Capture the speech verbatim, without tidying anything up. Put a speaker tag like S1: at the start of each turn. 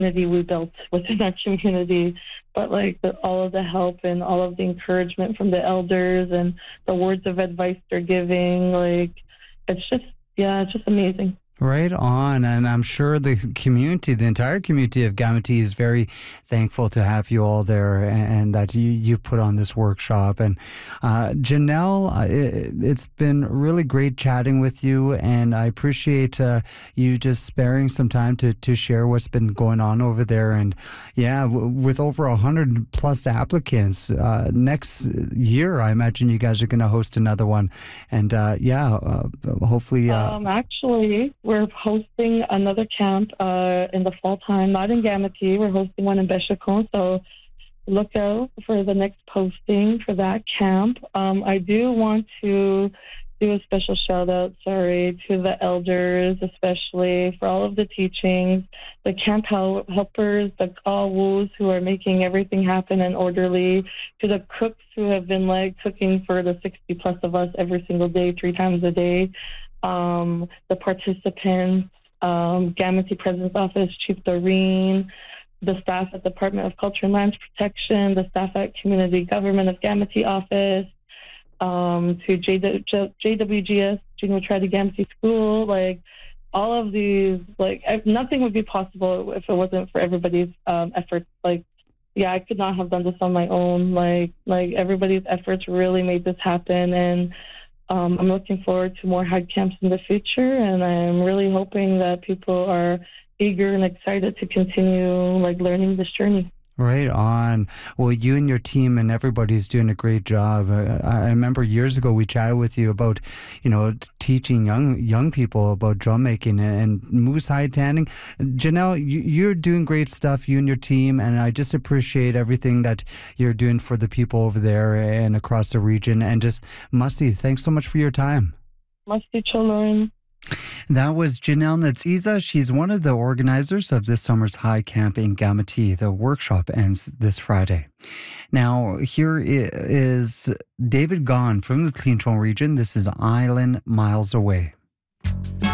S1: community we built within our community, but like the, all of the help and all of the encouragement from the elders and the words of advice they're giving, like it's just, yeah, it's just amazing.
S2: Right on. And I'm sure the community, the entire community of Gamity is very thankful to have you all there and, and that you, you put on this workshop. And uh, Janelle, it, it's been really great chatting with you, and I appreciate uh, you just sparing some time to, to share what's been going on over there. And yeah, w- with over one hundred plus applicants, uh, next year, I imagine you guys are going to host another one. And uh, yeah, uh, hopefully... Uh,
S1: um, actually... We're hosting another camp uh, in the fall time, not in Gamity. We're hosting one in Béchacon, so look out for the next posting for that camp. Um, I do want to do a special shout out, sorry, to the elders, especially for all of the teachings, the camp hel- helpers, the Kawus who are making everything happen and orderly, to the cooks who have been like cooking for the sixty plus of us every single day, three times a day. Um, the participants, um, Gamity President's Office, Chief Doreen, the staff at Department of Culture and Lands Protection, the staff at Community Government of Gamity Office, um, to J W G S, Junior Trinity Gamity School, like all of these, like nothing would be possible if it wasn't for everybody's um, efforts. Like, yeah, I could not have done this on my own. Like, like everybody's efforts really made this happen, and Um, I'm looking forward to more hike camps in the future, and I'm really hoping that people are eager and excited to continue like learning this journey.
S2: Right on. Well, you and your team and everybody's doing a great job. I, I remember years ago we chatted with you about, you know, teaching young young people about drum making and moose hide tanning. Janelle, you, you're doing great stuff, you and your team, and I just appreciate everything that you're doing for the people over there and across the region. And just, Musty, thanks so much for your time.
S1: Musty Cholorin.
S2: That was Janelle Natsiza. She's one of the organizers of this summer's High Camp in Gamity. The workshop ends this Friday. Now, here is David Gaughan from the Clean Tone region. This is Island Miles Away.